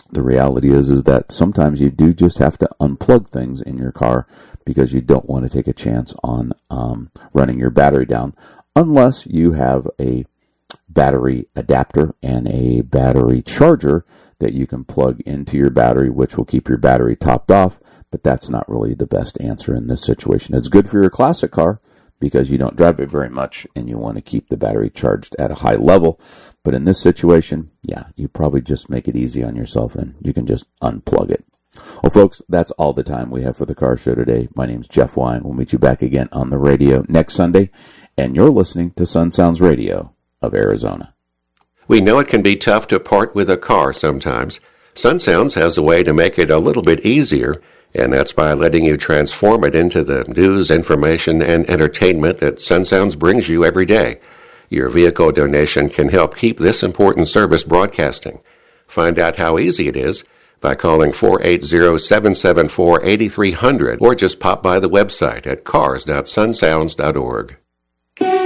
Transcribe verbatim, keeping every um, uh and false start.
the reality is is that sometimes you do just have to unplug things in your car because you don't want to take a chance on um, running your battery down unless you have a battery adapter and a battery charger that you can plug into your battery, which will keep your battery topped off. But that's not really the best answer in this situation. It's good for your classic car because you don't drive it very much and you want to keep the battery charged at a high level. But in this situation, yeah, you probably just make it easy on yourself and you can just unplug it. Well, folks, that's all the time we have for the car show today. My name's Jeff Wine. We'll meet you back again on the radio next Sunday. And you're listening to Sun Sounds Radio of Arizona. We know it can be tough to part with a car sometimes. Sun Sounds has a way to make it a little bit easier, and that's by letting you transform it into the news, information, and entertainment that Sun Sounds brings you every day. Your vehicle donation can help keep this important service broadcasting. Find out how easy it is by calling four eight zero, seven seven four, eight three zero zero or just pop by the website at cars dot sun sounds dot org.